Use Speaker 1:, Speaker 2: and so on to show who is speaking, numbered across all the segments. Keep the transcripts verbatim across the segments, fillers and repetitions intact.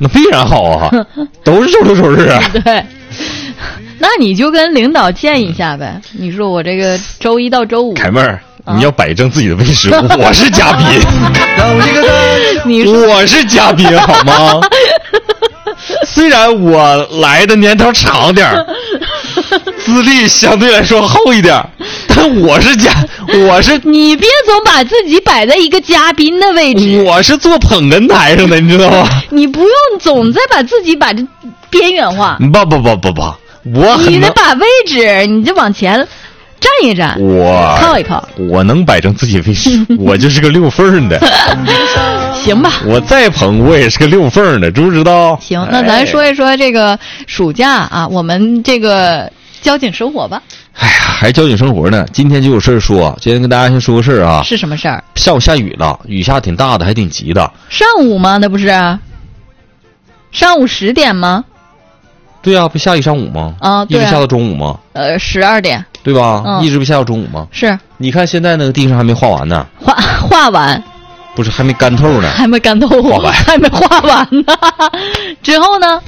Speaker 1: 那必然好啊，都是周六周日啊。
Speaker 2: 对，那你就跟领导建议一下呗。你说我这个周一到周五，
Speaker 1: 凯妹儿，啊、你要摆正自己的位置，我是嘉宾，
Speaker 2: 你
Speaker 1: 我是嘉宾好吗？虽然我来的年头长点儿，资历相对来说厚一点，但我是嘉，我是
Speaker 2: 你别总把自己摆在一个嘉宾的位置，
Speaker 1: 我是坐捧哏台上的，你知道吗？
Speaker 2: 你不用总在把自己把这边缘化。
Speaker 1: 不不不不不，我很
Speaker 2: 你得把位置，你就往前站一站，
Speaker 1: 我
Speaker 2: 靠一靠，
Speaker 1: 我能摆正自己位置，我就是个溜缝的。
Speaker 2: 行吧，
Speaker 1: 我再捧我也是个溜缝的，知不知道？
Speaker 2: 行，那咱说一说这个暑假啊，我们这个交警生活吧。
Speaker 1: 哎呀，还交警生活呢。今天就有事儿说，今天跟大家先说个事儿啊。
Speaker 2: 是什么事儿？
Speaker 1: 下午下雨了，雨下挺大的，还挺急的。
Speaker 2: 上午吗？那不是上午十点吗？
Speaker 1: 对啊，不下一上午吗？
Speaker 2: 啊，对啊，
Speaker 1: 一直下到中午吗？
Speaker 2: 呃，十二点。
Speaker 1: 对吧？
Speaker 2: 嗯、
Speaker 1: 一直不下到中午吗？
Speaker 2: 是。
Speaker 1: 你看现在那个地上还没画完呢。
Speaker 2: 画画完。
Speaker 1: 不是，还没干透呢。
Speaker 2: 还没干透。
Speaker 1: 画完。
Speaker 2: 还没画完呢。之后呢？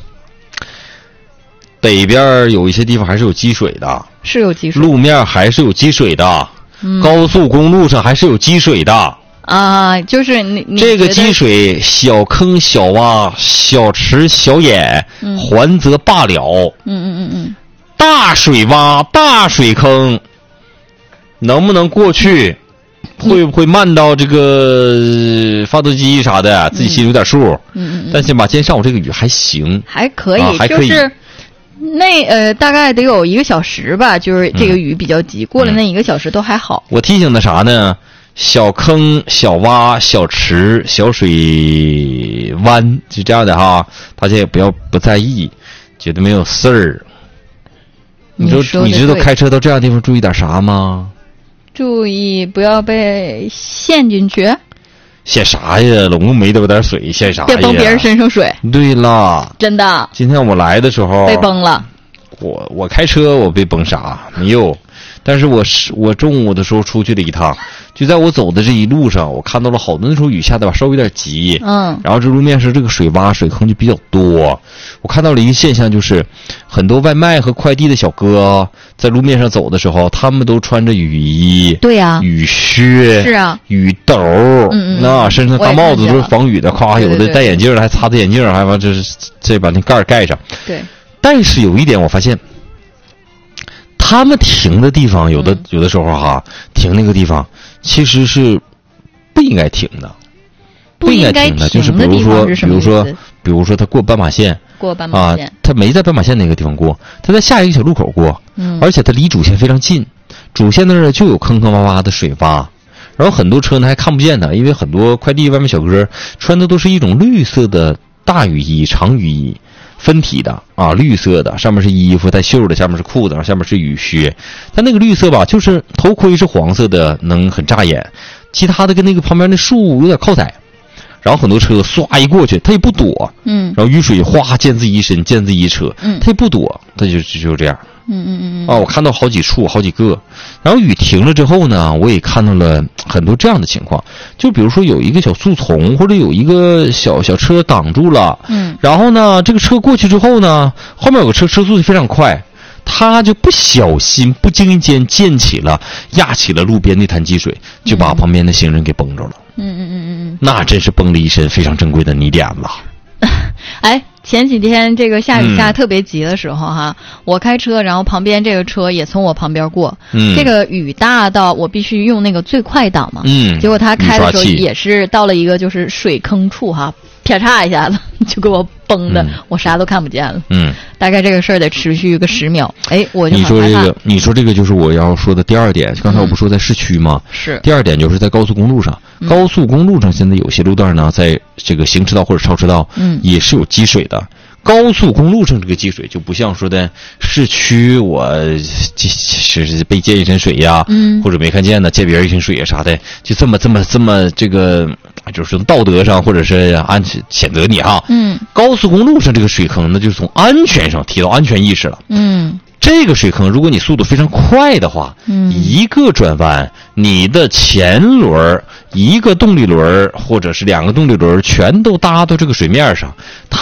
Speaker 1: 北边有一些地方还是有积水的。
Speaker 2: 是有积水。
Speaker 1: 路面还是有积水的。
Speaker 2: 嗯。
Speaker 1: 高速公路上还是有积水的。
Speaker 2: 啊，就是你
Speaker 1: 这个积水，小坑、小洼、小池、小眼，
Speaker 2: 嗯、
Speaker 1: 还则罢了。
Speaker 2: 嗯嗯嗯嗯。
Speaker 1: 大水洼、大水坑，能不能过去？会不会慢到这个发动机啥的？自己心里有点数。
Speaker 2: 嗯嗯。
Speaker 1: 但是吧，今天上午这个雨还行，
Speaker 2: 还可以，
Speaker 1: 啊、还可以。
Speaker 2: 就是那呃，大概得有一个小时吧，就是这个雨比较急，嗯、过了那一个小时都还好。
Speaker 1: 我提醒的啥呢？小坑、小洼、小池、小水湾，就这样的哈，大家也不要不在意，觉得没有事儿。你知你知道开车到这样的地方注意点啥吗？
Speaker 2: 注意不要被陷进去。
Speaker 1: 陷啥呀？拢共没多点水，陷啥呀？
Speaker 2: 别崩别人身上水。
Speaker 1: 对了，
Speaker 2: 真的。
Speaker 1: 今天我来的时候
Speaker 2: 被崩了。
Speaker 1: 我我开车我被崩啥没有？但是我是我中午的时候出去了一趟，就在我走的这一路上，我看到了好多那时候雨下的吧，稍微有点急，
Speaker 2: 嗯，
Speaker 1: 然后这路面上这个水洼水坑就比较多。我看到了一个现象，就是很多外卖和快递的小哥在路面上走的时候，他们都穿着雨衣，
Speaker 2: 对呀、啊，
Speaker 1: 雨靴，
Speaker 2: 是啊，
Speaker 1: 雨兜，
Speaker 2: 嗯嗯，
Speaker 1: 那身上大帽子都是防雨的，夸有的戴眼镜了还擦着眼镜，还完这是这把那盖盖上。
Speaker 2: 对，
Speaker 1: 但是有一点我发现。他们停的地方，有的、嗯、有的时候哈，停那个地方其实是不应该停的，
Speaker 2: 不
Speaker 1: 应该停的，就是比如说，比如说，比如说他过斑马线，
Speaker 2: 过斑马线，
Speaker 1: 啊，他没在斑马线那个地方过，他在下一个小路口过，
Speaker 2: 嗯，
Speaker 1: 而且他离主线非常近，主线那儿就有坑坑洼洼的水洼，然后很多车呢还看不见他，因为很多快递外卖小哥穿的都是一种绿色的大雨衣、长雨衣。分体的啊，绿色的，上面是衣服带袖的，下面是裤子，然后下面是雨靴。它那个绿色吧，就是头盔是黄色的，能很扎眼，其他的跟那个旁边的树有点靠窄。然后很多车唰一过去，他也不躲，
Speaker 2: 嗯，
Speaker 1: 然后雨水哗溅自己一身，溅自己一车，
Speaker 2: 嗯，
Speaker 1: 他也不躲，他就就就这样，
Speaker 2: 嗯嗯嗯
Speaker 1: 啊，我看到好几处，好几个。然后雨停了之后呢，我也看到了很多这样的情况，就比如说有一个小树丛，或者有一个小小车挡住了，
Speaker 2: 嗯，
Speaker 1: 然后呢，这个车过去之后呢，后面有个车车速非常快，他就不小心不经意间溅起了压起了路边那滩积水，就把旁边的行人给崩着了。
Speaker 2: 嗯嗯嗯嗯嗯，
Speaker 1: 那真是崩了一身非常珍贵的泥点了。
Speaker 2: 哎，前几天这个下雨下特别急的时候哈、嗯，我开车，然后旁边这个车也从我旁边过，
Speaker 1: 嗯，
Speaker 2: 这个雨大到我必须用那个最快档嘛，
Speaker 1: 嗯，
Speaker 2: 结果他开的时候也是到了一个就是水坑处哈，啪嚓一下子就给我崩的、嗯，我啥都看不见了，
Speaker 1: 嗯，
Speaker 2: 大概这个事儿得持续个十秒，哎，我就
Speaker 1: 你说这个，你说这个就是我要说的第二点，刚才我不说在市区吗？
Speaker 2: 嗯、是，
Speaker 1: 第二点就是在高速公路上，
Speaker 2: 嗯、
Speaker 1: 高速公路上现在有些路段呢，在这个行车道或者超车道，
Speaker 2: 嗯，
Speaker 1: 也是有积水的。高速公路上这个积水就不像说的市区，我是被溅一身水呀，
Speaker 2: 嗯，
Speaker 1: 或者没看见的溅别人一身水呀啥的，就这么这么这么这个，就是从道德上或者是安谴责你哈，
Speaker 2: 嗯，
Speaker 1: 高速公路上这个水坑，那就是从安全上提到安全意识了，
Speaker 2: 嗯。
Speaker 1: 这个水坑，如果你速度非常快的话，
Speaker 2: 嗯，
Speaker 1: 一个转弯，你的前轮、一个动力轮或者是两个动力轮全都搭到这个水面上，它